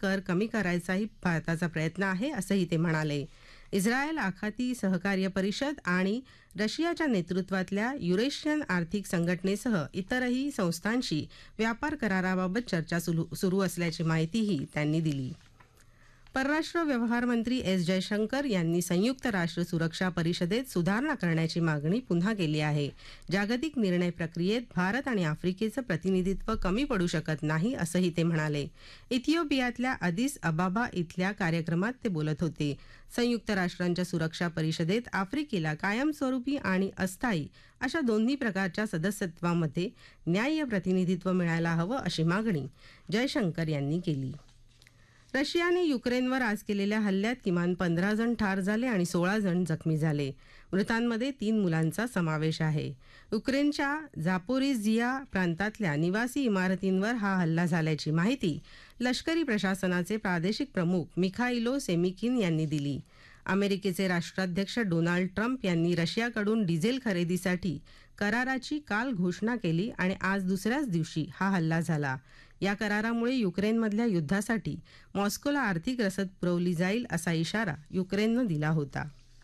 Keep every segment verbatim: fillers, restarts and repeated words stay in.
कर कमी करायचाही भारताचा प्रयत्न आहे, असंही ते म्हणाले. इस्रायल आखाती सहकार्य परिषद आणि रशियाच्या नेतृत्वातल्या युरेशियन आर्थिक संघटनेसह इतरही संस्थांशी व्यापार कराराबाबत चर्चा सुरू असल्याची माहितीही त्यांनी दिली. परराष्ट्र व्यवहार मंत्री एस जयशंकर यांनी संयुक्त राष्ट्र सुरक्षा परिषदेत सुधारणा करण्याची मागणी पुन्हा केली आहे. जागतिक निर्णय प्रक्रियेत भारत आणि आफ्रिकेचं प्रतिनिधित्व कमी पडू शकत नाही, असंही ते म्हणाले. इथिओपियातल्या अदिस अबाबा इथल्या कार्यक्रमात ते बोलत होते. संयुक्त राष्ट्रांच्या सुरक्षा परिषदेत आफ्रिकेला कायमस्वरूपी आणि अस्थायी अशा दोन्ही प्रकारच्या सदस्यत्वामध्ये न्याय्य प्रतिनिधित्व मिळायला हवं, अशी मागणी जयशंकर यांनी केली. रशियाने युक्रेनवर आज केलेल्या हल्ल्यात किमान पंधरा जण ठार झाले आणि सोळा जण जखमी झाले. मृतांमध्ये तीन मुलांचा समावेश आहे. युक्रेनच्या झापोरिझिया प्रांतातल्या निवासी इमारतींवर हा हल्ला झाल्याची माहिती लष्करी प्रशासनाचे प्रादेशिक प्रमुख मिखाइलो सेमिकिन यांनी दिली. अमेरिकेचे राष्ट्राध्यक्ष डोनाल्ड ट्रम्प यांनी रशियाकडून डिझेल खरेदीसाठी कराराची काल घोषणा केली आणि आज दुसऱ्याच दिवशी हा हल्ला झाला. या करारामुळे युक्रेनमधल्या युद्धासाठी मॉस्कोला आर्थिक रसद पुरवली जाईल, असा इशारा युक्रेननं दिला होता.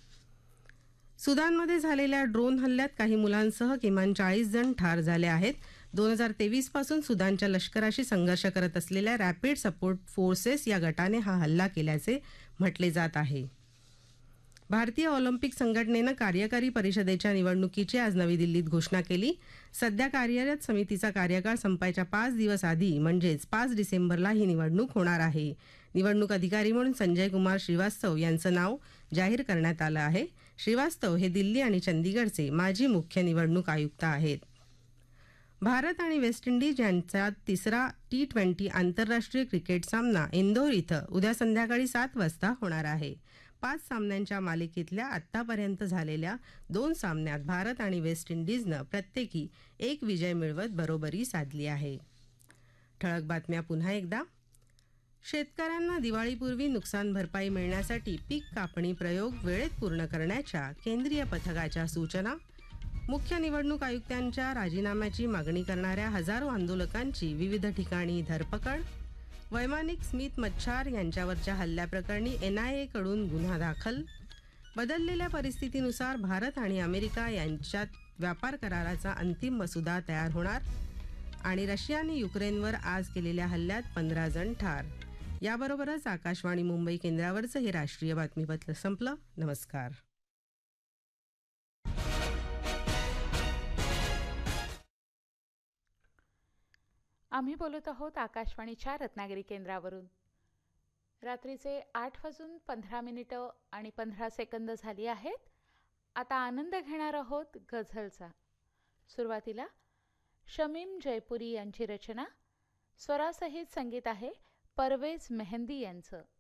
सुदानमध्ये झालेल्या ड्रोन हल्ल्यात काही मुलांसह किमान चाळीस जण ठार झाले आहेत. दोन हजार तेवीस पासून सुदानच्या लष्कराशी संघर्ष करत असलेल्या रॅपिड सपोर्ट फोर्सेस या गटाने हा हल्ला केल्याचे म्हटले जात आहे. भारतीय ऑलिम्पिक संघटनेनं कार्यकारी परिषदेच्या निवडणुकीची आज नवी दिल्लीत घोषणा केली. सध्या कार्यरत समितीचा कार्यकाळ संपायच्या पाच दिवस आधी म्हणजेच पाच डिसेंबरला ही निवडणूक होणार आहे. निवडणूक अधिकारी म्हणून संजय कुमार श्रीवास्तव यांचं नाव जाहीर करण्यात आलं आहे. श्रीवास्तव हे दिल्ली आणि चंदीगडचे माजी मुख्य निवडणूक आयुक्त आहेत. भारत आणि वेस्ट इंडिज यांचा तिसरा टी ट्वेंटी आंतरराष्ट्रीय क्रिकेट सामना इंदोर इथं उद्या संध्याकाळी सात वाजता होणार आहे. पाच सामन्यांच्या मालिकेतल्या आत्तापर्यंत झालेल्या दोन सामन्यात भारत आणि वेस्ट इंडिजनं प्रत्येकी एक विजय मिळवत बरोबरी साधली आहे. ठळक बातम्या पुन्हा एकदा. शेतकऱ्यांना दिवाळीपूर्वी नुकसान भरपाई मिळण्यासाठी पीक कापणी प्रयोग वेळेत पूर्ण करण्याच्या केंद्रीय पथकाच्या सूचना. मुख्य निवडणूक आयुक्तांच्या राजीनाम्याची मागणी करणाऱ्या हजारो आंदोलकांची विविध ठिकाणी धरपकड. वैमानिक स्मिथ मच्छार यांच्यावरच्या हल्ल्याप्रकरणी एनआयए कडून गुन्हा दाखल. बदललेल्या परिस्थितीनुसार भारत आणि अमेरिका यांच्यात व्यापार कराराचा अंतिम मसुदा तयार होणार. आणि रशियाने युक्रेनवर आज केलेल्या हल्ल्यात पंधरा जण ठार. याबरोबरच आकाशवाणी मुंबई केंद्रावरचं हे राष्ट्रीय बातमीपत्र संपलं. नमस्कार. आम्ही बोलत आहोत आकाशवाणीच्या रत्नागिरी केंद्रावरून. रात्रीचे आठ वाजून पंधरा मिनिटं आणि पंधरा सेकंद झाली आहेत. आता आनंद घेणार आहोत गझलचा. सुरुवातीला शमीम जयपुरी यांची रचना, स्वरासहित संगीत आहे परवेज मेहंदी यांचं.